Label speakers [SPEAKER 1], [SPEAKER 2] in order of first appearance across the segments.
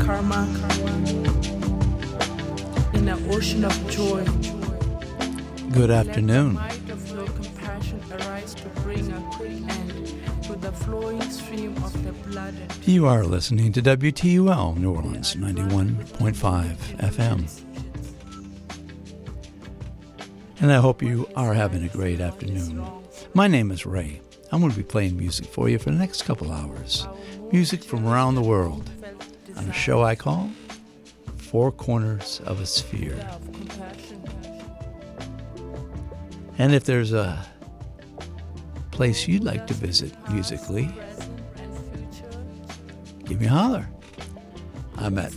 [SPEAKER 1] karma, in an ocean of joy.
[SPEAKER 2] Good afternoon.
[SPEAKER 1] Let the might of your compassion arise to bring a quick end to the flowing stream of the blood and
[SPEAKER 2] You are listening to WTUL New Orleans 91.5 FM. And I hope you are having a great afternoon. My name is Ray. I'm going to be playing music for you for the next couple hours. Music from around the world on a show I call Four Corners of a Sphere. And if there's a place you'd like to visit musically, give me a holler. I'm at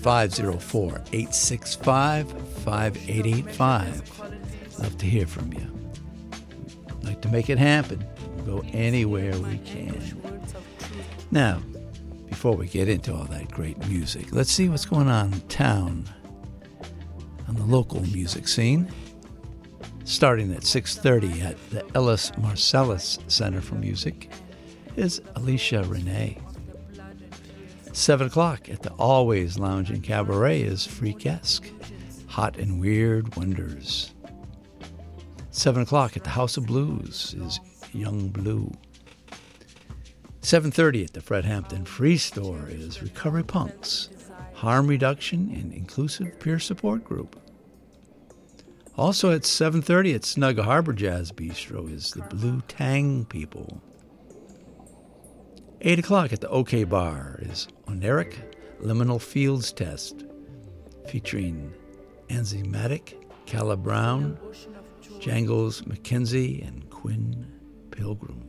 [SPEAKER 2] 504-865-5885. Love to hear from you. Like to make it happen. We'll go anywhere we can. Now, before we get into all that great music, let's see what's going on in town on the local music scene. Starting at 6:30 at the Ellis Marcellus Center for Music is Alicia Renee. 7 o'clock at the Always Lounge and Cabaret is Freakesque, Hot and Weird Wonders. 7 o'clock at the House of Blues is Young Blue. 7:30 at the Fred Hampton Free Store is Recovery Punks, Harm Reduction and Inclusive Peer Support Group. Also at 7:30 at Snug Harbor Jazz Bistro is the Blue Tang People. 8 o'clock at the OK Bar is Oneric Liminal Fields Test, featuring Enzymatic, Calla Brown, Jangles McKenzie, and Quinn Pilgrim.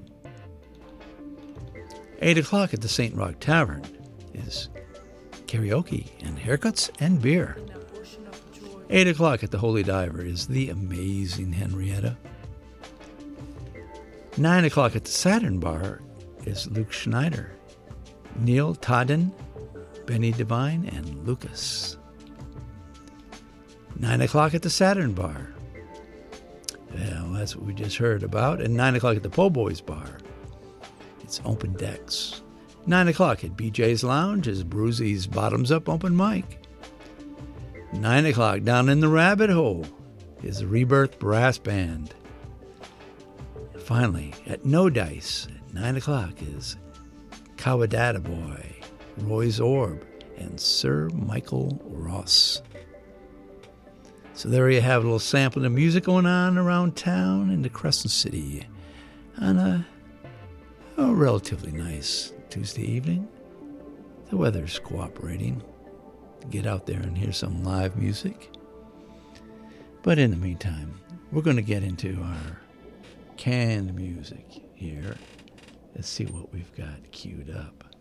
[SPEAKER 2] 8 o'clock at the St. Rock Tavern is karaoke and haircuts and beer. 8 o'clock at the Holy Diver is the amazing Henrietta. 9 o'clock at the Saturn Bar is Luke Schneider, Neil Todden, Benny Devine, and Lucas. 9 o'clock at the Saturn Bar. Well, that's what we just heard about. And 9 o'clock at the Po' Boys Bar. It's Open Decks. 9 o'clock at BJ's Lounge is Brucey's Bottoms Up Open Mic. 9 o'clock down in the Rabbit Hole is the Rebirth Brass Band. Finally, at No Dice at 9 o'clock is Cowadada Boy, Roy's Orb, and Sir Michael Ross. So there you have a little sampling of music going on around town in the Crescent City on a relatively nice Tuesday evening. The weather's cooperating. Get out there and hear some live music. But in the meantime, we're going to get into our canned music here. Let's see what we've got queued up.